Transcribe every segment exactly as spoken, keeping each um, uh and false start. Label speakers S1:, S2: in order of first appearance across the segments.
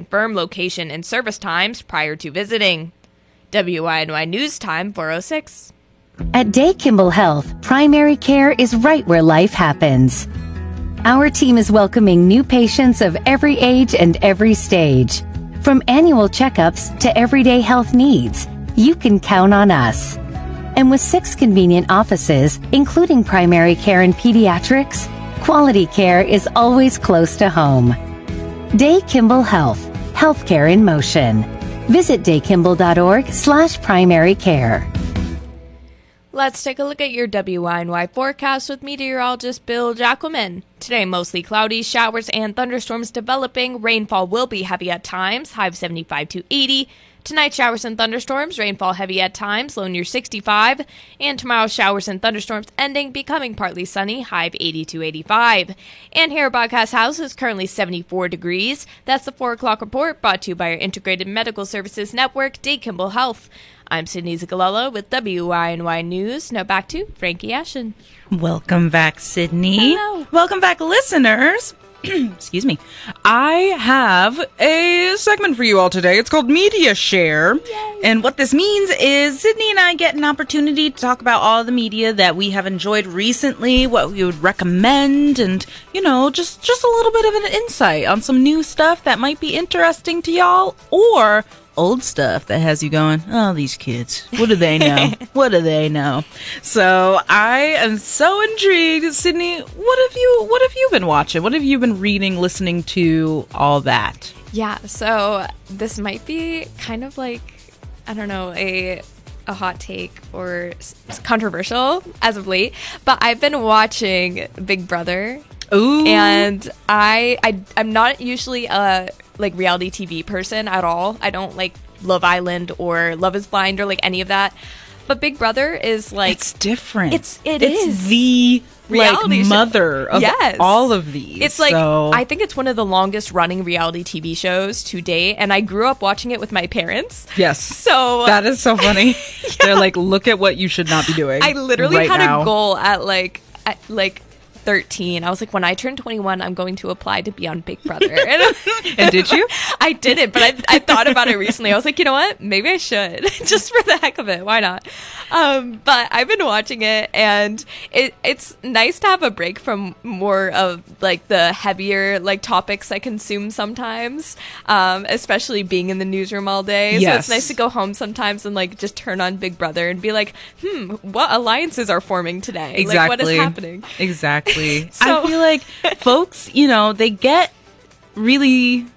S1: confirm location and service times prior to visiting. W I N Y News Time four oh six.
S2: At Day Kimball Health, primary care is right where life happens. Our team is welcoming new patients of every age and every stage. From annual checkups to everyday health needs, you can count on us. And with six convenient offices, including primary care and pediatrics, quality care is always close to home. Day Kimball Health, healthcare in motion. Visit daykimball.org slash primary care.
S1: Let's take a look at your W I N Y forecast with meteorologist Bill Jackelman. Today, mostly cloudy, showers and thunderstorms developing. Rainfall will be heavy at times, high of seventy-five to eighty. Tonight, showers and thunderstorms, rainfall heavy at times, low near sixty-five. And tomorrow, showers and thunderstorms ending, becoming partly sunny, high of eighty to eighty-five. And here at Broadcast House is currently seventy-four degrees. That's the four o'clock report brought to you by our Integrated Medical Services Network, Day Kimball Health. I'm Sydney Zagalello with W I N Y News. Now back to Frankie Ashen.
S3: Welcome back, Sydney.
S1: Hello.
S3: Welcome back, listeners. Excuse me. I have a segment for you all today. It's called Media Share. Yay. And what this means is Sydney and I get an opportunity to talk about all the media that we have enjoyed recently, what we would recommend, and, you know, just, just a little bit of an insight on some new stuff that might be interesting to y'all, or old stuff that has you going, oh, these kids, what do they know? What do they know? So I am so intrigued. Sydney, what have you what have you been watching? What have you been reading, listening to, all that?
S1: Yeah, so this might be kind of like, I don't know, a a hot take or s- controversial as of late, but I've been watching Big Brother.
S3: Ooh.
S1: And I, I, I'm not usually a like reality T V person at all. I don't like Love Island or Love is Blind or like any of that. But Big Brother is like,
S3: it's different.
S1: It's it
S3: it's
S1: is
S3: the
S1: reality
S3: like
S1: show.
S3: mother of
S1: Yes.
S3: all of these.
S1: It's like,
S3: so.
S1: I think it's one of the longest running reality T V shows to date, and I grew up watching it with my parents.
S3: Yes.
S1: So
S3: that is so funny. Yeah. They're like, look at what you should not be doing.
S1: I literally
S3: right
S1: had
S3: now.
S1: a goal at like at like thirteen. I was like, when I turn twenty-one, I'm going to apply to be on Big Brother. And,
S3: and did you?
S1: I didn't, but I, I thought about it recently. I was like, you know what? Maybe I should, just for the heck of it. Why not? Um, but I've been watching it, and it it's nice to have a break from more of like the heavier like topics I consume sometimes, um, especially being in the newsroom all day.
S3: Yes.
S1: So it's nice to go home sometimes and like just turn on Big Brother and be like, hmm, what alliances are forming today?
S3: Exactly.
S1: Like, what is happening?
S3: Exactly.
S1: So-
S3: I feel like folks, you know, they get really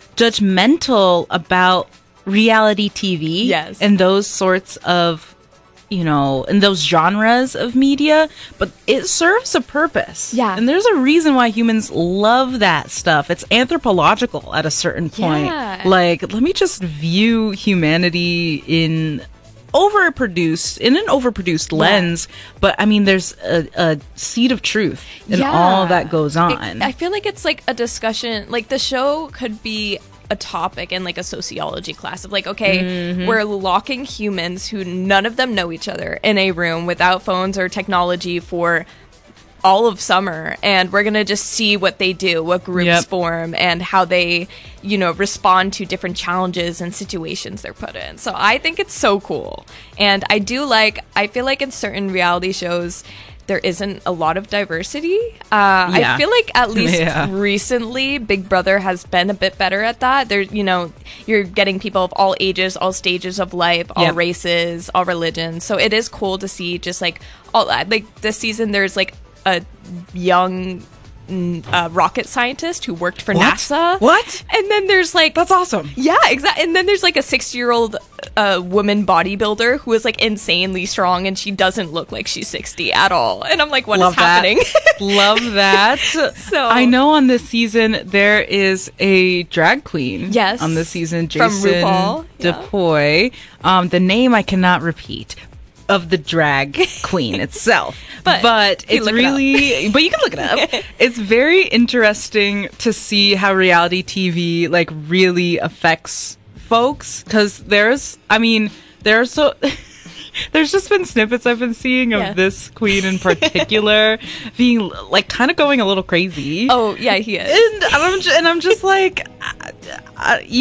S3: judgmental about reality T V.
S1: Yes.
S3: And those sorts of, you know, and those genres of media, but it serves a purpose.
S1: Yeah.
S3: And there's a reason why humans love that stuff. It's anthropological at a certain point.
S1: Yeah.
S3: Like, let me just view humanity in overproduced in an overproduced lens, but I mean there's a, a seed of truth in
S1: Yeah.
S3: all that goes on.
S1: It, I feel like it's like a discussion, like the show could be a topic in like a sociology class of like, okay,
S3: Mm-hmm.
S1: we're locking humans who none of them know each other in a room without phones or technology for all of summer, and we're gonna just see what they do, what groups
S3: Yep.
S1: form, and how they, you know, respond to different challenges and situations they're put in. So I think it's so cool, and I do like, I feel like in certain reality shows there isn't a lot of diversity. Uh,
S3: Yeah.
S1: I feel like at least
S3: Yeah.
S1: recently Big Brother has been a bit better at that. There, you know, you're getting people of all ages, all stages of life, all
S3: Yep.
S1: races, all religions. So it is cool to see just like all that. Like this season, there's like a young mm, uh, rocket scientist who worked for
S3: What?
S1: NASA.
S3: What?
S1: And then there's like
S3: That's awesome.
S1: yeah, exactly. And then there's like a sixty-year-old uh, woman bodybuilder who is like insanely strong, and she doesn't look like she's sixty at all. And I'm like, what is
S3: Love that.
S1: happening?
S3: Love that.
S1: So-
S3: I know on this season there is a drag queen.
S1: Yes.
S3: On this season,
S1: From
S3: Jason
S1: RuPaul, yeah.
S3: DePoy. Um, the name I cannot repeat of the drag queen itself.
S1: But
S3: but
S1: you
S3: it's
S1: look it up.
S3: really but you can look it up. It's very interesting to see how reality T V like really affects folks, because there's I mean there's so there's just been snippets I've been seeing of
S1: Yeah.
S3: this queen in particular being like kind of going a little crazy.
S1: Oh yeah, he is.
S3: And I'm just, and I'm just like, uh, uh,